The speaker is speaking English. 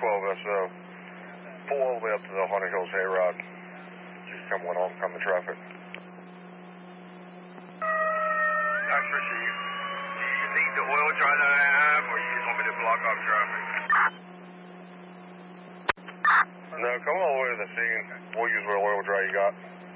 12SO. Pull all the way up to the Haunted Hills Hayrod. Just come one oncoming traffic. That's for Chief. Do you need the oil dry that I have, or you just want me to block off traffic? No, come all the way to the scene. We'll use what oil dry you got.